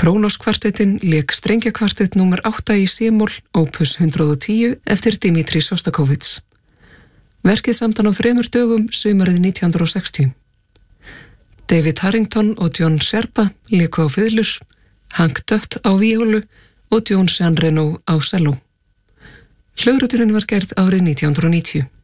Kronos kvartettin lék strengjakvartett númer 8 í C-moll, opus 110 eftir Dmitri Šostakovits. Verkið samt hann á 3 dögum sumarið 1960. David Harrington og John Sherpa léku á fiðlur, Hank Dutt á víólu og John Jean Reno á selló. Hljóðrituninn var gerð árið 1990.